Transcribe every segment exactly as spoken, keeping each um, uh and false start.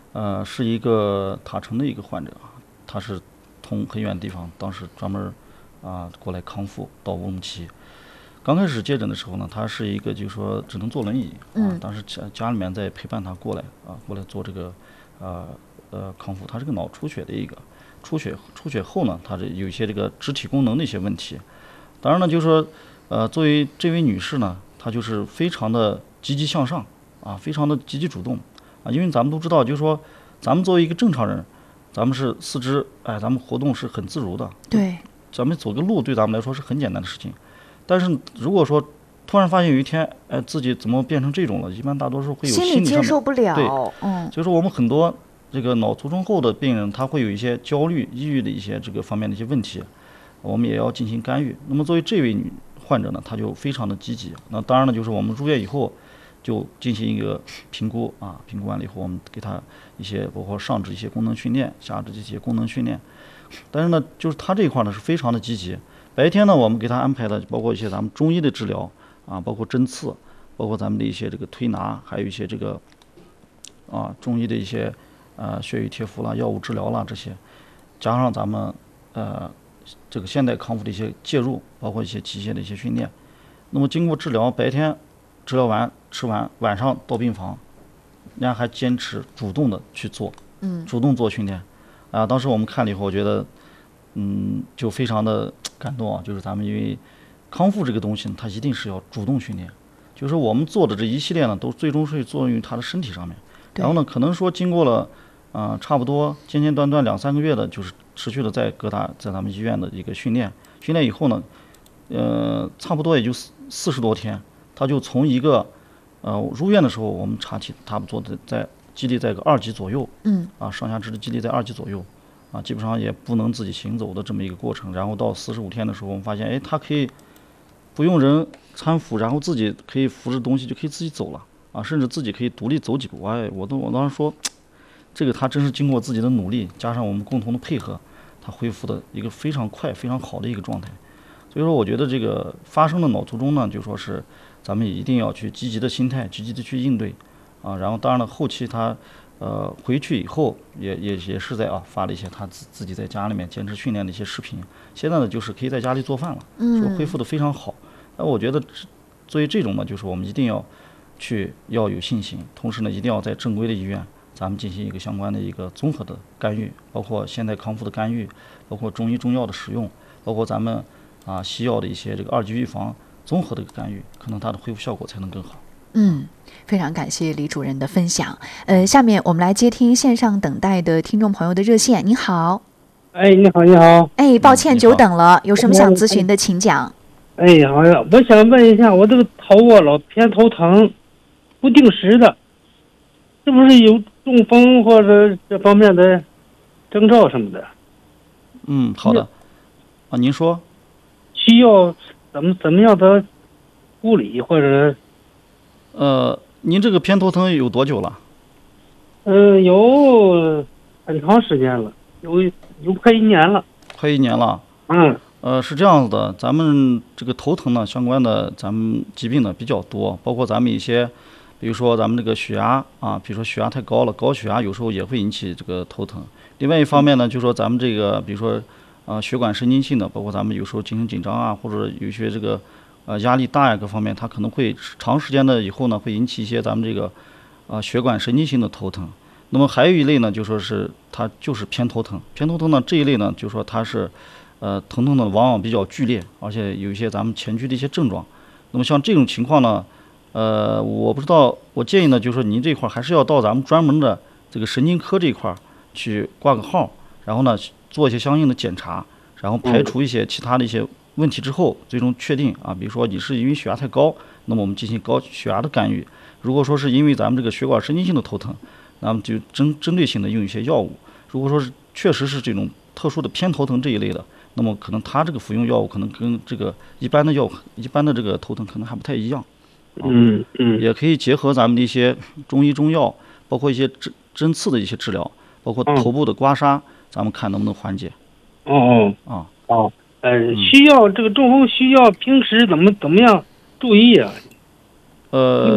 呃，是一个塔城的一个患者，他是从很远的地方，当时专门啊过来康复到乌鲁木齐。刚开始接诊的时候呢，他是一个就是说只能坐轮椅啊，当时家家里面在陪伴他过来啊，过来做这个呃呃康复。他是个脑出血的一个出血出血后呢，他这有一些这个肢体功能的一些问题。当然呢，就是说呃作为这位女士呢，她就是非常的积极向上啊，非常的积极主动啊，因为咱们都知道，就是说咱们作为一个正常人，咱们是四肢哎，咱们活动是很自如的， 对， 咱们走个路对咱们来说是很简单的事情。但是如果说突然发现有一天，哎，自己怎么变成这种了？一般大多数会有心理心理上的接受不了， 对， 嗯， 所以说我们很多这个脑卒中后的病人，他会有一些焦虑、抑郁的一些这个方面的一些问题，我们也要进行干预。那么作为这位女患者呢，她就非常的积极。那当然呢，就是我们入院以后就进行一个评估啊，评估完了以后，我们给她一些包括上肢一些功能训练，下肢这些功能训练。但是呢，就是她这一块呢是非常的积极。白天呢，我们给他安排的包括一些咱们中医的治疗啊，包括针刺，包括咱们的一些这个推拿，还有一些这个啊中医的一些呃血瘀贴敷啦、药物治疗啦这些，加上咱们呃这个现代康复的一些介入，包括一些器械的一些训练。那么经过治疗，白天治疗完吃完，晚上到病房，人家还坚持主动的去做，嗯，主动做训练啊。当时我们看了以后，我觉得。嗯，就非常的感动啊！就是咱们因为康复这个东西，它一定是要主动训练。就是我们做的这一系列呢，都最终是作用于他的身体上面。然后呢，可能说经过了啊、呃，差不多间间断断两三个月的，就是持续的在各大在咱们医院的一个训练。训练以后呢，呃，差不多也就四四十多天，他就从一个呃入院的时候，我们查体差不多的在肌力在个二级左右，嗯，啊上下肢的肌力在二级左右。啊，基本上也不能自己行走的这么一个过程，然后到四十五天的时候，我们发现，哎，他可以不用人搀扶，然后自己可以扶着东西就可以自己走了，啊，甚至自己可以独立走几步。哎，我都我当时说，这个他真是经过自己的努力，加上我们共同的配合，他恢复的一个非常快、非常好的一个状态。所以说，我觉得这个发生的脑卒中呢，就说是咱们一定要去积极的心态，积极的去应对，啊，然后当然了，后期他。呃，回去以后也也也是在啊发了一些他自自己在家里面坚持训练的一些视频。现在呢，就是可以在家里做饭了，说恢复的非常好。那我觉得作为这种呢，就是我们一定要去要有信心，同时呢，一定要在正规的医院，咱们进行一个相关的一个综合的干预，包括现代康复的干预，包括中医中药的使用，包括咱们啊西药的一些这个二级预防综合的一个干预，可能它的恢复效果才能更好。 嗯，非常感谢李主任的分享。呃，下面我们来接听线上等待的听众朋友的热线。你好， 哎，你好，你好。 哎，抱歉久等了，有什么想咨询的，请讲。 哎，好呀，我想问一下，我这个头啊老偏头疼，不定时的，是不是有中风或者这方面的征兆什么的？ 嗯，好的。啊，您说。 需要怎么怎么样的护理或者？ 呃，您这个偏头疼有多久了？ 呃，有很长时间了，有有快一年了。 快一年了。 嗯。 呃，是这样子的，咱们这个头疼呢，相关的咱们疾病呢比较多，包括咱们一些，比如说咱们这个血压啊，比如说血压太高了，高血压有时候也会引起这个头疼。另外一方面呢，就是说咱们这个，比如说啊、呃、血管神经性的，包括咱们有时候精神紧张啊，或者有些这个。呃，压力大呀，各方面，它可能会长时间的以后呢，会引起一些咱们这个啊、呃、血管神经性的头疼。那么还有一类呢，就说是它就是偏头疼。偏头疼呢这一类呢，就说它是呃疼痛呢往往比较剧烈，而且有一些咱们前驱的一些症状。那么像这种情况呢，呃，我不知道，我建议呢，就是说您这块还是要到咱们专门的这个神经科这一块去挂个号，然后呢做一些相应的检查，然后排除一些其他的一些。问题之后，最终确定啊，比如说你是因为血压太高，那么我们进行高血压的干预；如果说是因为咱们这个血管神经性的头疼，那么就针针对性的用一些药物。如果说是确实是这种特殊的偏头疼这一类的，那么可能他这个服用药物可能跟这个一般的药物、一般的这个头疼可能还不太一样。 啊、嗯嗯， 也可以结合咱们的一些中医中药，包括一些针针刺的一些治疗，包括头部的刮痧，嗯、咱们看能不能缓解。 哦哦啊哦。呃，需要这个中风需要平时怎么怎么样注意啊？ 呃，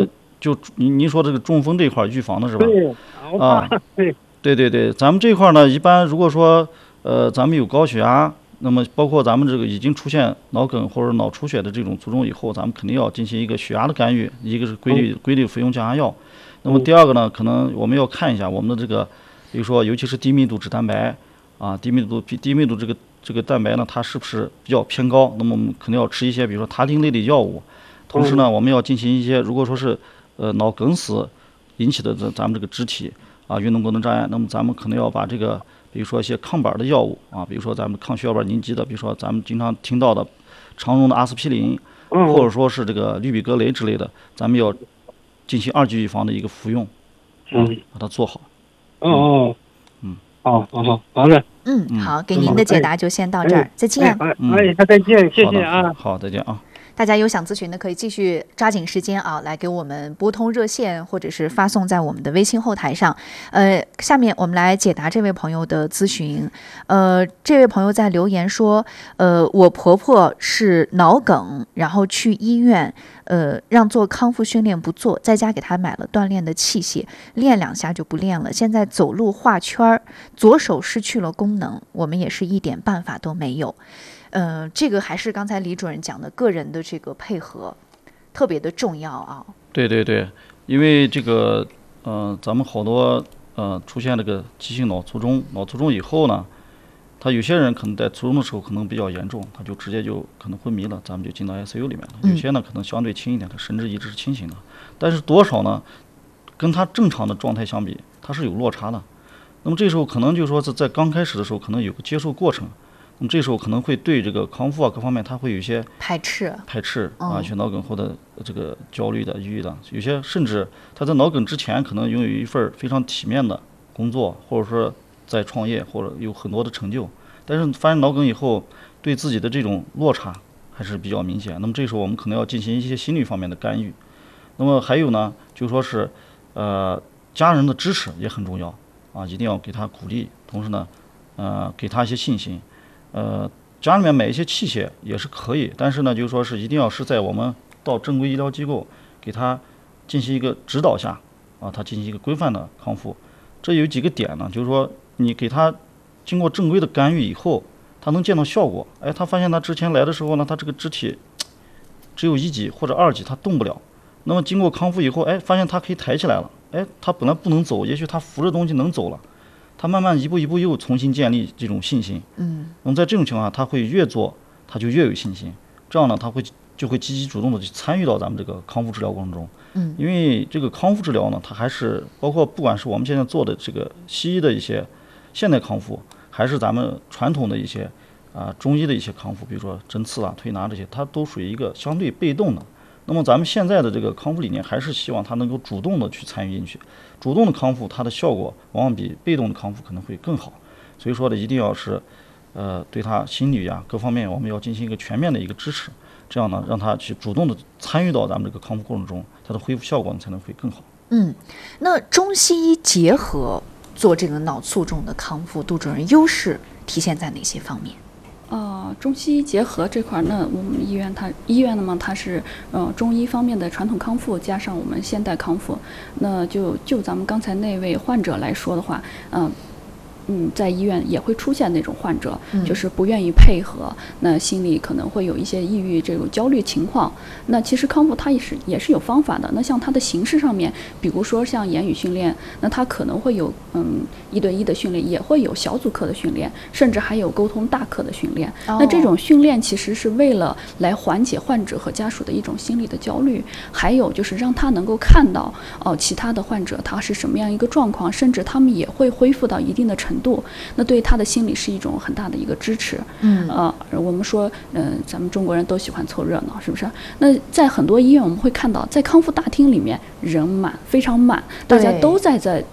就您您说这个中风这块预防的是吧？ 对，我怕、 啊， 对， 对对对，咱们这块呢，一般如果说呃咱们有高血压，那么包括咱们这个已经出现脑梗或者脑出血的这种卒中以后，咱们肯定要进行一个血压的干预，一个是规律规律服用降压药。那么第二个呢，可能我们要看一下我们的这个，比如说尤其是低密度脂蛋白啊，低密度低密度这个这个蛋白呢，它是不是比较偏高？那么我们肯定要吃一些比如说他汀类的药物。同时呢，我们要进行一些，如果说是呃脑梗死引起的这咱们这个肢体啊运动功能障碍，那么咱们可能要把这个比如说一些抗板的药物啊，比如说咱们抗血小板凝集的，比如说咱们经常听到的常用的阿司匹林，或者说是这个氯吡格雷之类的，咱们要进行二级预防的一个服用，嗯，把它做好。 哦哦， 嗯， 好好好，好嘞。 嗯，好，给您的解答就先到这儿，再见。 哎，哎，再见，谢谢啊。 好，再见啊。 大家有想咨询的，可以继续抓紧时间啊，来给我们拨通热线，或者是发送在我们的微信后台上。呃，下面我们来解答这位朋友的咨询。呃，这位朋友在留言说，呃，我婆婆是脑梗，然后去医院，呃，让做康复训练不做，在家给她买了锻炼的器械，练两下就不练了。现在走路画圈，左手失去了功能，我们也是一点办法都没有。呃，这个还是刚才李主任讲的，个人的这个配合特别的重要啊。 对对对，因为这个，呃，咱们好多呃出现这个急性脑卒中，脑卒中以后呢，他有些人可能在卒中的时候可能比较严重，他就直接就可能昏迷了，咱们就进到 I C U 里面了。有些呢可能相对轻一点，他神志一直是清醒的，但是多少呢，跟他正常的状态相比，他是有落差的。那么这时候可能就是说是在刚开始的时候，可能有个接受过程。那么这时候可能会对这个康复啊各方面，它会有一些排斥、 排斥啊，血脑梗后的这个焦虑的、抑郁的，有些甚至他在脑梗之前可能拥有一份非常体面的工作，或者说在创业，或者有很多的成就，但是发生脑梗以后，对自己的这种落差还是比较明显。那么这时候我们可能要进行一些心理方面的干预。那么还有呢，就说是呃家人的支持也很重要啊，一定要给他鼓励，同时呢，呃给他一些信心。呃，家里面买一些器械也是可以，但是呢，就是说是一定要是在我们到正规医疗机构给他进行一个指导下啊，他进行一个规范的康复。这有几个点呢，就是说你给他经过正规的干预以后，他能见到效果。哎，他发现他之前来的时候呢，他这个肢体只有一级或者二级，他动不了。那么经过康复以后，哎，发现他可以抬起来了。哎，他本来不能走，也许他扶着东西能走了。他慢慢一步一步又重新建立这种信心，嗯，那么在这种情况下，他会越做他就越有信心，这样呢，他会就会积极主动的去参与到咱们这个康复治疗过程中，嗯，因为这个康复治疗呢，它还是包括不管是我们现在做的这个西医的一些现代康复，还是咱们传统的一些啊、呃、中医的一些康复，比如说针刺啊、推拿这些，它都属于一个相对被动的。那么咱们现在的这个康复理念还是希望他能够主动的去参与进去，主动的康复它的效果往往比被动的康复可能会更好，所以说呢，一定要是呃对他心理啊各方面我们要进行一个全面的一个支持，这样呢让他去主动的参与到咱们这个康复过程中，他的恢复效果才能会更好。 嗯，那中西医结合做这个脑卒中的康复，杜主任优势体现在哪些方面？ 呃，中西医结合这块儿，那我们医院它医院呢嘛，它是呃中医方面的传统康复加上我们现代康复。那就就咱们刚才那位患者来说的话，嗯、呃。嗯，在医院也会出现那种患者，嗯、就是不愿意配合，那心里可能会有一些抑郁、这种焦虑情况。那其实康复它也是也是有方法的。那像它的形式上面，比如说像言语训练，那它可能会有嗯一对一的训练，也会有小组课的训练，甚至还有沟通大课的训练。哦、那这种训练其实是为了来缓解患者和家属的一种心理的焦虑，还有就是让他能够看到哦、呃、其他的患者他是什么样一个状况，甚至他们也会恢复到一定的程度。程度，那对他的心理是一种很大的一个支持。嗯，呃，我们说，嗯、呃，咱们中国人都喜欢凑热闹，是不是？那在很多医院，我们会看到，在康复大厅里面人满，非常满，大家都在在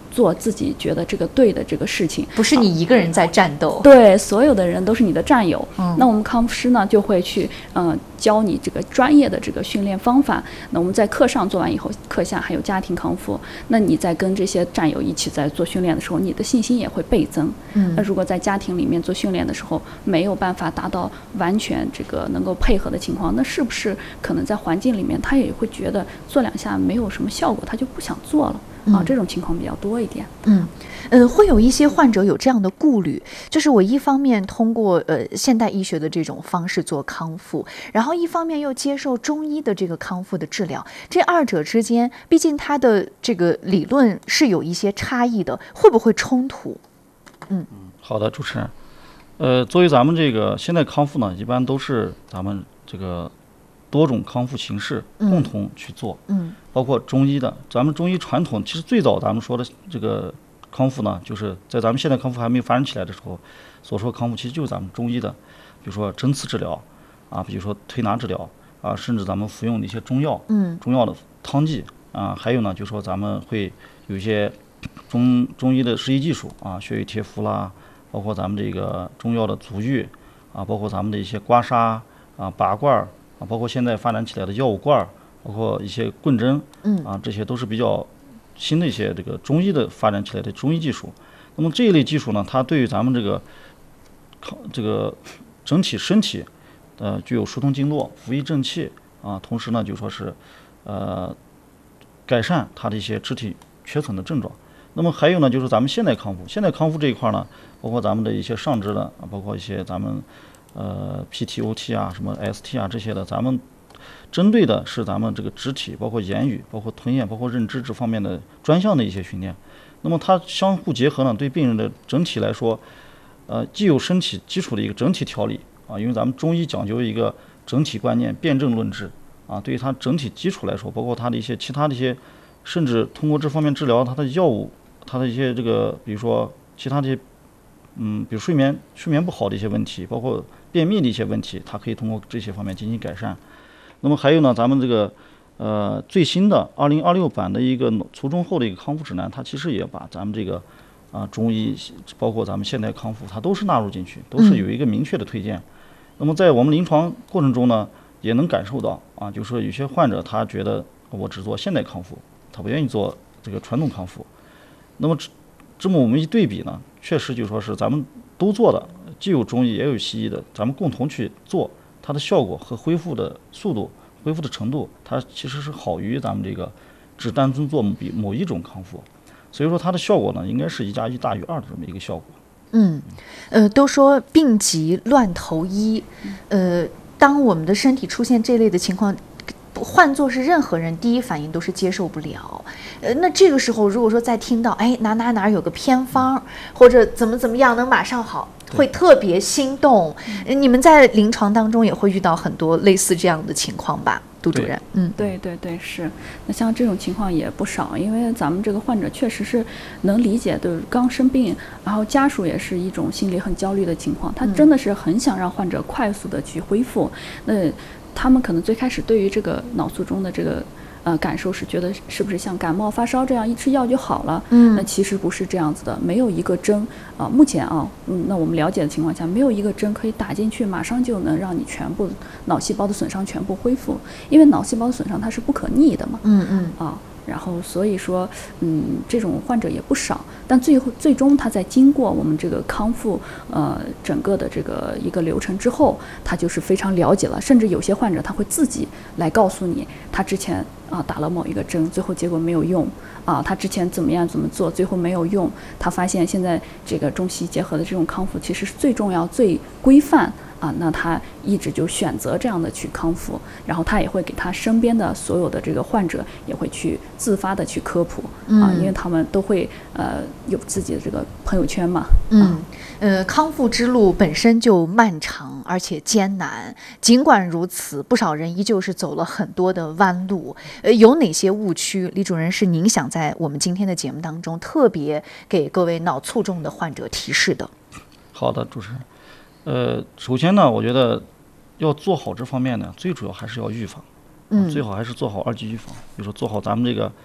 做自己觉得这个对的这个事情， 不是你一个人在战斗， 对，所有的人都是你的战友。 嗯， 那我们康复师呢就会去嗯、呃、教你这个专业的这个训练方法。那我们在课上做完以后，课下还有家庭康复，那你在跟这些战友一起在做训练的时候，你的信心也会倍增。 嗯， 那如果在家庭里面做训练的时候没有办法达到完全这个能够配合的情况，那是不是可能在环境里面他也会觉得做两下没有什么效果，他就不想做了？啊，这种情况比较多一点。 嗯，呃，会有一些患者有这样的顾虑，就是我一方面通过呃现代医学的这种方式做康复，然后一方面又接受中医的这个康复的治疗，这二者之间，毕竟它的这个理论是有一些差异的，会不会冲突？嗯嗯，好的，主持人，呃，作为咱们这个现代康复呢，一般都是咱们这个多种康复形式共同去做， 嗯， 包括中医的，咱们中医传统其实最早咱们说的这个康复呢，就是在咱们现代康复还没有发展起来的时候，所说康复其实就是咱们中医的，比如说针刺治疗啊，比如说推拿治疗啊，甚至咱们服用的一些中药， 嗯， 中药的汤剂啊，还有呢，就是说咱们会有一些中中医的施医技术啊，血瘀贴敷啦，包括咱们这个中药的足浴啊，包括咱们的一些刮痧啊、拔罐儿。啊，包括现在发展起来的药物罐儿，包括一些棍针， 嗯， 啊，这些都是比较新的一些这个中医的发展起来的中医技术。那么这一类技术呢，它对于咱们这个这个整体身体，呃，具有疏通经络、扶益正气啊，同时呢，就说是呃改善它的一些肢体缺损的症状。那么还有呢，就是咱们现代康复，现代康复这一块呢，包括咱们的一些上肢的，啊，包括一些咱们。呃 ，P T O T 啊，什么 S T 啊这些的，咱们针对的是咱们这个肢体，包括言语，包括吞咽，包括认知这方面的专项的一些训练。那么它相互结合呢，对病人的整体来说，呃，既有身体基础的一个整体调理啊，因为咱们中医讲究一个整体观念，辨证论治啊，对于它整体基础来说，包括它的一些其他的一些，甚至通过这方面治疗，它的药物，它的一些这个，比如说其他的一些，嗯，比如睡眠睡眠不好的一些问题，包括便秘的一些问题，它可以通过这些方面进行改善。那么还有呢，咱们这个呃最新的二零二六版的一个卒中后的一个康复指南，它其实也把咱们这个啊、呃、中医，包括咱们现代康复，它都是纳入进去，都是有一个明确的推荐。嗯、那么在我们临床过程中呢，也能感受到啊，就是说有些患者他觉得我只做现代康复，他不愿意做这个传统康复。那么这么我们一对比呢，确实就说是咱们都做的。既有中医也有西医的，咱们共同去做，它的效果和恢复的速度、恢复的程度，它其实是好于咱们这个只单纯做某某一种康复，所以说它的效果呢，应该是一加一大于二的这么一个效果。 嗯，呃，都说病急乱投医，呃，当我们的身体出现这类的情况，换作是任何人，第一反应都是接受不了。呃，那这个时候如果说再听到，哎，哪哪哪有个偏方，或者怎么怎么样能马上好，会特别心动。你们在临床当中也会遇到很多类似这样的情况吧，杜主任？嗯， 对对对，是。那像这种情况也不少，因为咱们这个患者确实是能理解，就是刚生病，然后家属也是一种心里很焦虑的情况，他真的是很想让患者快速的去恢复。那他们可能最开始对于这个脑卒中的这个呃感受是觉得是不是像感冒发烧这样一吃药就好了？嗯，那其实不是这样子的，没有一个针啊、呃，目前啊，嗯，那我们了解的情况下，没有一个针可以打进去，马上就能让你全部脑细胞的损伤全部恢复，因为脑细胞的损伤它是不可逆的嘛。 嗯嗯啊。然后所以说，嗯，这种患者也不少，但最后最终他在经过我们这个康复，呃，整个的这个一个流程之后，他就是非常了解了，甚至有些患者他会自己来告诉你，他之前啊打了某一个针，最后结果没有用，啊，他之前怎么样怎么做，最后没有用，他发现现在这个中西结合的这种康复其实是最重要、最规范。啊，那他一直就选择这样的去康复，然后他也会给他身边的所有的这个患者也会去自发的去科普、嗯、啊，因为他们都会呃有自己的这个朋友圈嘛。 嗯、啊、呃，康复之路本身就漫长而且艰难，尽管如此，不少人依旧是走了很多的弯路。呃，有哪些误区，李主任是您想在我们今天的节目当中特别给各位脑卒中的患者提示的？ 好的，主持人。呃，首先呢，我觉得要做好这方面呢，最主要还是要预防，嗯，最好还是做好二级预防，比如说做好咱们这个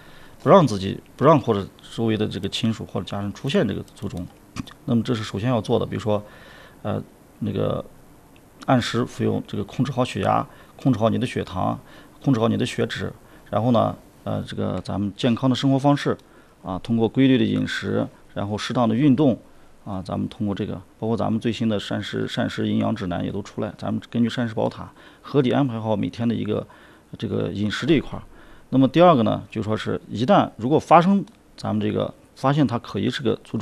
不让自己不让或者周围的这个亲属或者家人出现这个卒中。那么这是首先要做的，比如说，呃，那个按时服用这个，控制好血压，控制好你的血糖，控制好你的血脂，然后呢，呃，这个咱们健康的生活方式啊，通过规律的饮食，然后适当的运动啊，咱们通过这个，包括咱们最新的膳食膳食营养指南也都出来，咱们根据膳食宝塔合理安排好每天的一个这个饮食这一块。那么第二个呢，就说是一旦如果发生咱们这个发现它可疑是个卒中